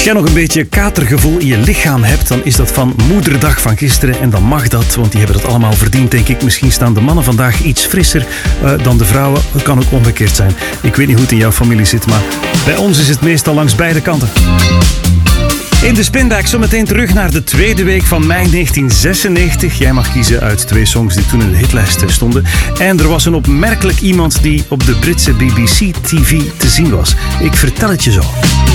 Als jij nog een beetje katergevoel in je lichaam hebt, dan is dat van Moederdag van gisteren. En dan mag dat, want die hebben dat allemaal verdiend, denk ik. Misschien staan de mannen vandaag iets frisser dan de vrouwen. Dat kan ook omgekeerd zijn. Ik weet niet hoe het in jouw familie zit, maar bij ons is het meestal langs beide kanten. In de Spinbag zometeen terug naar de tweede week van mei 1996. Jij mag kiezen uit 2 songs die toen in de hitlijst stonden. En er was een opmerkelijk iemand die op de Britse BBC TV te zien was. Ik vertel het je zo.